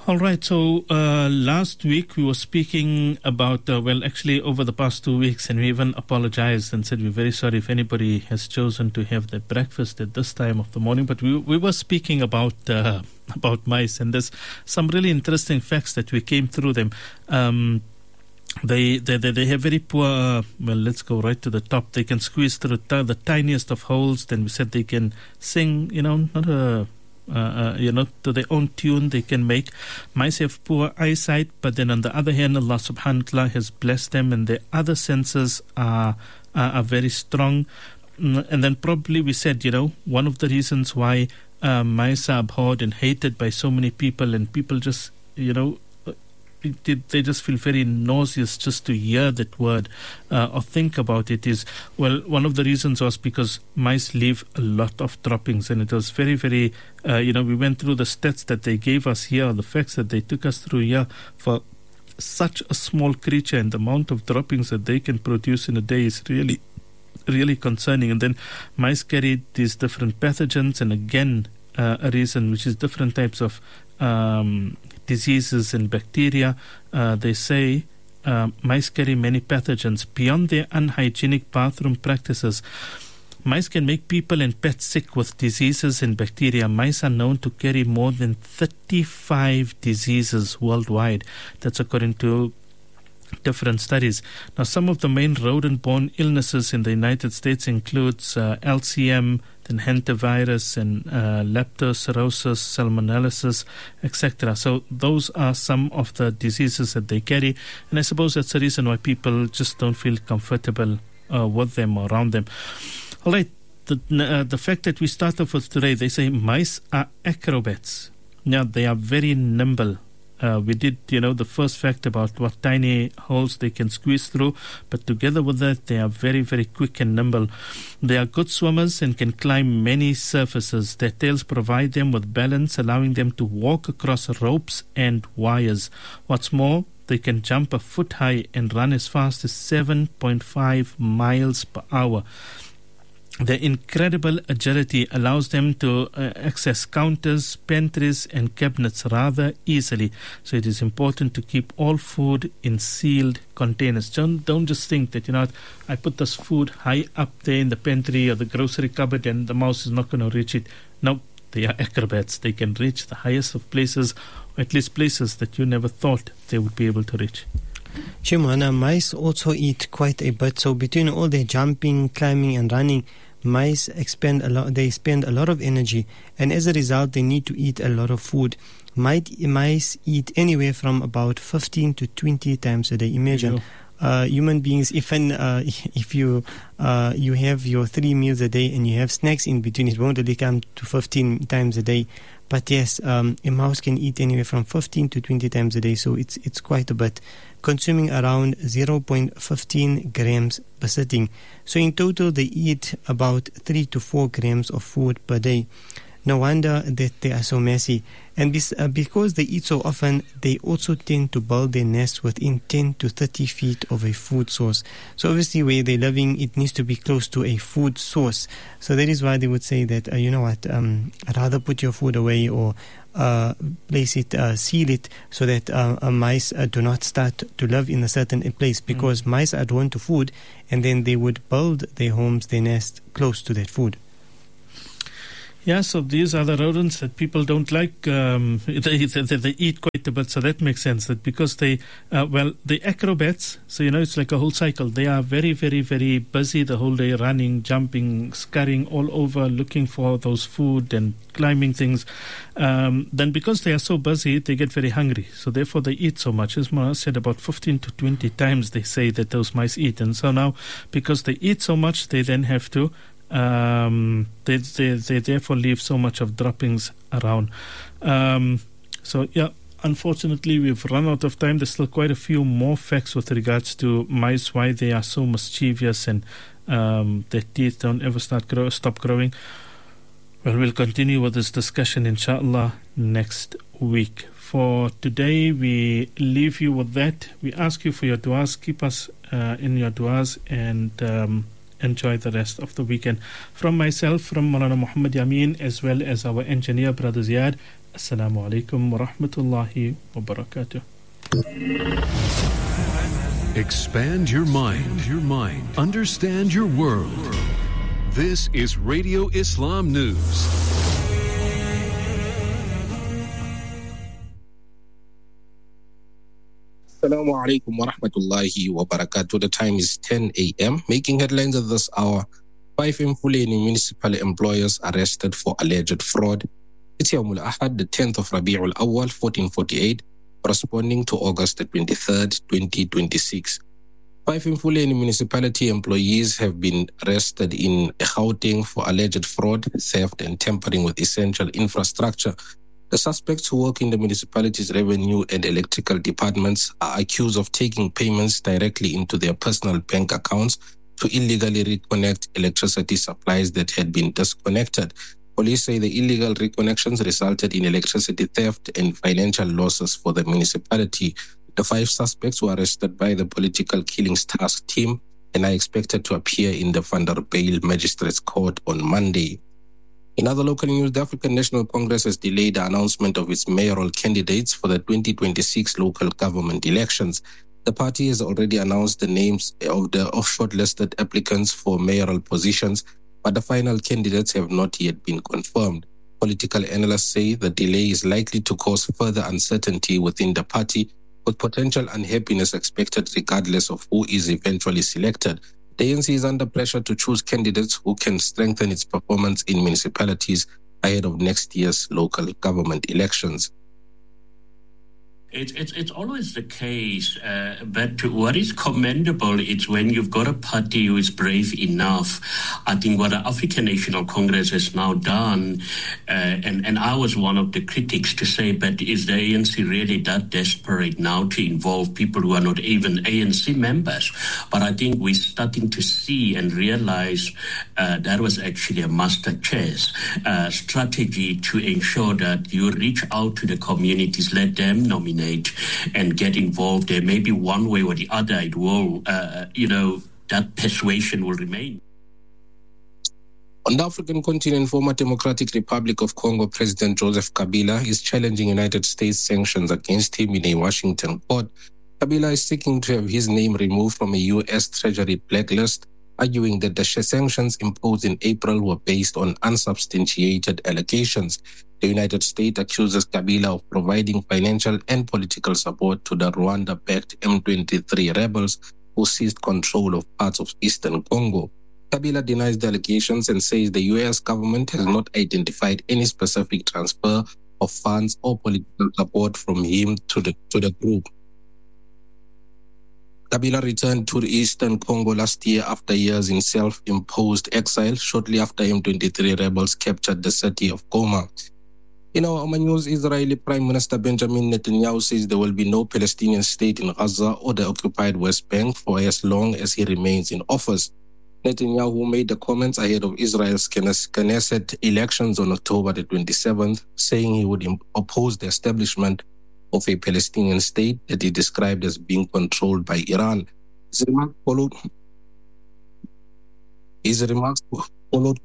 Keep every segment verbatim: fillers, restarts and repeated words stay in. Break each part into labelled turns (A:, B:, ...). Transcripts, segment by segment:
A: All right, so uh, last week we were speaking about, uh, well, actually over the past two weeks, and we even apologized and said we're very sorry if anybody has chosen to have their breakfast at this time of the morning. But we we were speaking about uh, about mice, and there's some really interesting facts that we came through them. Um, They, they they have very poor, uh, well, let's go right to the top. They can squeeze through t- the tiniest of holes. Then we said they can sing, you know, not a, uh, uh, you know, to their own tune they can make. Mice have poor eyesight, but then on the other hand, Allah subhanahu wa ta'ala has blessed them and their other senses are, are, are very strong. And then probably we said, you know, one of the reasons why uh, mice are abhorred and hated by so many people, and people just, you know, they just feel very nauseous just to hear that word uh, or think about it, is, well, one of the reasons was because mice leave a lot of droppings, and it was very, very, uh, you know, we went through the stats that they gave us here, the facts that they took us through here. For such a small creature, and the amount of droppings that they can produce in a day is really, really concerning. And then mice carry these different pathogens, and again, uh, a reason, which is different types of um diseases and bacteria. Uh, they say uh, mice carry many pathogens. Beyond their unhygienic bathroom practices, mice can make people and pets sick with diseases and bacteria. Mice are known to carry more than thirty-five diseases worldwide. That's according to different studies. Now, some of the main rodent-borne illnesses in the United States includes uh, L C M, then hantavirus, and uh, leptospirosis, salmonellosis, et cetera. So those are some of the diseases that they carry, and I suppose that's the reason why people just don't feel comfortable uh, with them or around them. All right, the uh, the fact that we start off with today, they say mice are acrobats. Now, they are very nimble. Uh, we did, you know, the first fact about what tiny holes they can squeeze through, but together with that, they are very, very quick and nimble. They are good swimmers and can climb many surfaces. Their tails provide them with balance, allowing them to walk across ropes and wires. What's more, they can jump a foot high and run as fast as seven point five miles per hour. Their incredible agility allows them to uh, access counters, pantries, and cabinets rather easily. So it is important to keep all food in sealed containers. Don't, don't just think that, you know, I put this food high up there in the pantry or the grocery cupboard and the mouse is not going to reach it. No, they are acrobats. They can reach the highest of places, or at least places that you never thought they would be able to reach.
B: Shimona, mice also eat quite a bit. So between all their jumping, climbing, and running, mice expend a lot. They spend a lot of energy, and as a result, they need to eat a lot of food. Might, mice eat anywhere from about fifteen to twenty times a day. Imagine, uh, human beings. If an, uh, if you uh, you have your three meals a day and you have snacks in between, it won't really come to fifteen times a day. But yes, um, a mouse can eat anywhere from fifteen to twenty times a day, so it's it's quite a bit, consuming around zero point one five grams per sitting. So in total, they eat about three to four grams of food per day. No wonder that they are so messy. And this, uh, because they eat so often, they also tend to build their nests within ten to thirty feet of a food source. So obviously where they're living, it needs to be close to a food source. So that is why they would say that, uh, you know what, um, I'd rather put your food away or uh, place it, uh, seal it, so that uh, uh, mice uh, do not start to live in a certain place, because mm. mice are drawn to food, and then they would build their homes, their nest close to that food.
A: Yeah, so these are the rodents that people don't like. Um, they, they, they eat quite a bit, so that makes sense. That because they, uh, well, the acrobats, so you know, it's like a whole cycle. They are very, very, very busy the whole day, running, jumping, scurrying all over, looking for those food and climbing things. Um, then because they are so busy, they get very hungry. So therefore they eat so much. As Mara said, about fifteen to twenty times they say that those mice eat. And so now, because they eat so much, they then have to Um, they, they they therefore leave so much of droppings around. Um, so yeah, unfortunately we've run out of time. There's still quite a few more facts with regards to mice, why they are so mischievous and um, their teeth don't ever start grow, stop growing. Well, we'll continue with this discussion inshallah next week. For today, we leave you with that. We ask you for your du'as. Keep us uh, in your du'as, and um, enjoy the rest of the weekend. From myself, from Maulana Muhammad Yamin, as well as our engineer, Brother Ziad, Assalamu alaikum wa rahmatullahi wa barakatuh.
C: Expand your mind, your mind. Understand your world. This is Radio Islam News.
D: Assalamu alaikum wa rahmatullahi wa barakatuh. The time is ten a.m. Making headlines at this hour. Five Mfuleni municipal employers arrested for alleged fraud. It's Yawmul Ahad, the tenth of Rabi'ul Awwal, fourteen forty-eight, corresponding to August the twenty-third, twenty twenty-six. Five Mfuleni municipality employees have been arrested in Gauteng for alleged fraud, theft, and tampering with essential infrastructure. The suspects who work in the municipality's revenue and electrical departments are accused of taking payments directly into their personal bank accounts to illegally reconnect electricity supplies that had been disconnected. Police say the illegal reconnections resulted in electricity theft and financial losses for the municipality. The five suspects were arrested by the Political Killings Task Team and are expected to appear in the Vanderbijl Magistrates Court on Monday. In other local news, the African National Congress has delayed the announcement of its mayoral candidates for the twenty twenty-six local government elections. The party has already announced the names of the shortlisted applicants for mayoral positions, but the final candidates have not yet been confirmed. Political analysts say the delay is likely to cause further uncertainty within the party, with potential unhappiness expected regardless of who is eventually selected. The A N C is under pressure to choose candidates who can strengthen its performance in municipalities ahead of next year's local government elections.
E: It's, it's, it's always the case, uh, but what is commendable is when you've got a party who is brave enough. I think what the African National Congress has now done, uh, and, and I was one of the critics to say, but is the A N C really that desperate now to involve people who are not even A N C members? But I think we're starting to see and realize uh, that was actually a master chess uh, strategy to ensure that you reach out to the communities, let them nominate and get involved there. Maybe one way or the other it will, uh, you know, that persuasion will remain.
D: On the African continent, former Democratic Republic of Congo President Joseph Kabila is challenging United States sanctions against him in a Washington court. Kabila is seeking to have his name removed from a U S Treasury blacklist, arguing that the sanctions imposed in April were based on unsubstantiated allegations. The United States accuses Kabila of providing financial and political support to the Rwanda-backed M twenty-three rebels who seized control of parts of eastern Congo. Kabila denies the allegations and says the U S government has not identified any specific transfer of funds or political support from him to the, to the group. Kabila returned to eastern Congo last year after years in self-imposed exile, shortly after M twenty-three rebels captured the city of Goma. In our Oman news, Israeli Prime Minister Benjamin Netanyahu says there will be no Palestinian state in Gaza or the occupied West Bank for as long as he remains in office. Netanyahu made the comments ahead of Israel's Knesset elections on October the twenty-seventh, saying he would oppose the establishment of a Palestinian state that he described as being controlled by Iran. His remarks followed, his remarks followed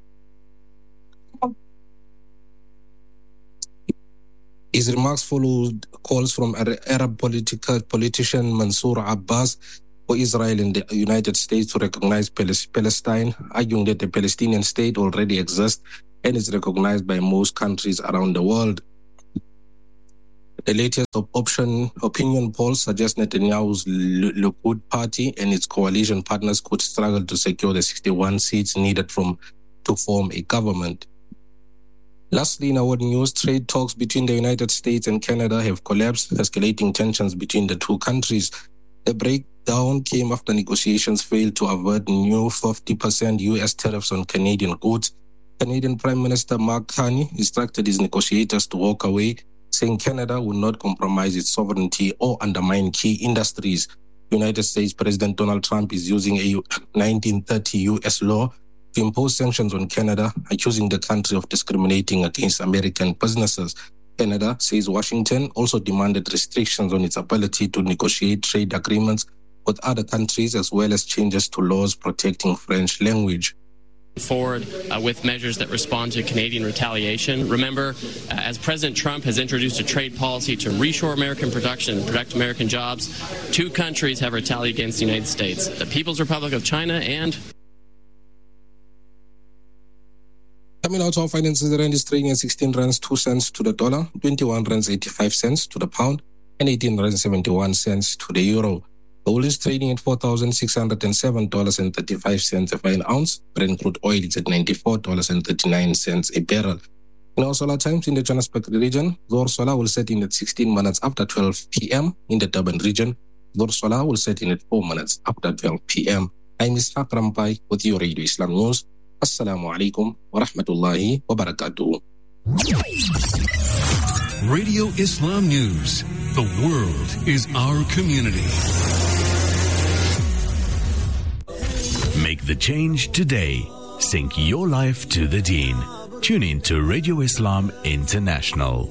D: His remarks followed calls from Arab political politician Mansour Abbas for Israel and the United States to recognize Palestine, arguing that the Palestinian state already exists and is recognized by most countries around the world. The latest option opinion polls suggest Netanyahu's Likud party and its coalition partners could struggle to secure the sixty-one seats needed from to form a government. Lastly, in our news, trade talks between the United States and Canada have collapsed, escalating tensions between the two countries. The breakdown came after negotiations failed to avert new fifty percent U S tariffs on Canadian goods. Canadian Prime Minister Mark Carney instructed his negotiators to walk away, saying Canada would not compromise its sovereignty or undermine key industries. United States President Donald Trump is using a nineteen thirty U S law to impose sanctions on Canada, accusing the country of discriminating against American businesses. Canada says Washington also demanded restrictions on its ability to negotiate trade agreements with other countries, as well as changes to laws protecting French language.
F: forward uh, with measures that respond to Canadian retaliation. Remember, uh, as President Trump has introduced a trade policy to reshore American production and protect American jobs, two countries have retaliated against the United States, the People's Republic of China and...
D: Coming out of finances, the rand is trading at sixteen rands two cents to the dollar, twenty-one rands eighty-five cents to the pound, and eighteen rands seventy-one cents to the euro. Gold is trading at four thousand six hundred seven dollars and thirty-five cents for an ounce. Brent crude oil is at ninety-four dollars and thirty-nine cents a barrel. In our solar times in the Johannesburg region, Zor Solar will set in at sixteen minutes after twelve p.m. In the Durban region, Zor Solar will set in at four minutes after twelve p.m. I'm Ishaq Rampai with your Radio Islam News. Assalamu alaikum wa rahmatullahi wa barakatuh.
C: Radio Islam News. The world is our community. Make the change today. Sync your life to the deen. Tune in to Radio Islam International.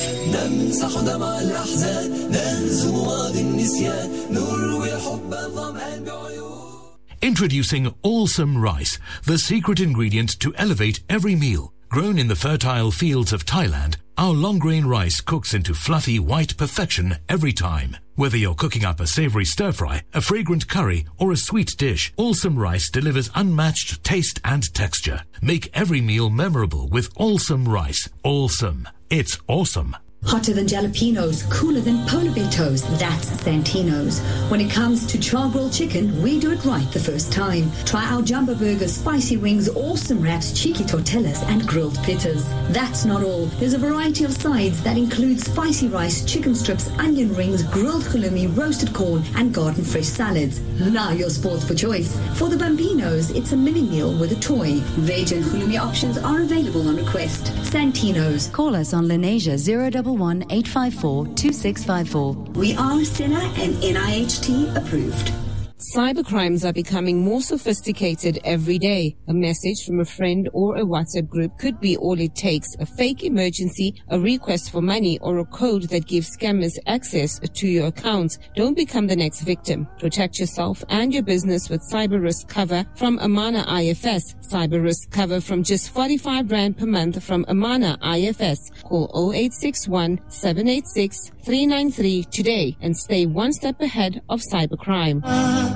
G: Introducing Awesome Rice, the secret ingredient to elevate every meal. Grown in the fertile fields of Thailand, our long-grain rice cooks into fluffy white perfection every time. Whether you're cooking up a savory stir-fry, a fragrant curry, or a sweet dish, Awesome Rice delivers unmatched taste and texture. Make every meal memorable with Awesome Rice. Awesome. It's awesome.
H: Hotter than jalapenos, cooler than polar bear toes, that's Santino's. When it comes to char-grilled chicken, we do it right the first time. Try our jumbo burgers, spicy wings, awesome wraps, cheeky tortillas, and grilled pittas. That's not all. There's a variety of sides that include spicy rice, chicken strips, onion rings, grilled halloumi, roasted corn, and garden fresh salads. Now your sports for choice. For the Bambinos, it's a mini meal with a toy. Veg and halloumi options are available on request. Santino's.
I: Call us on Lenasia zero one one eight five four two six five four.
H: We are S I N A and N I H T approved.
J: Cybercrimes are becoming more sophisticated every day. A message from a friend or a WhatsApp group could be all it takes. A fake emergency, a request for money, or a code that gives scammers access to your account. Don't become the next victim. Protect yourself and your business with cyber risk cover from Amana I F S. Cyber risk cover from just forty-five rand per month from Amana I F S. Call zero eight six one seven eight six three nine three today and stay one step ahead of cybercrime.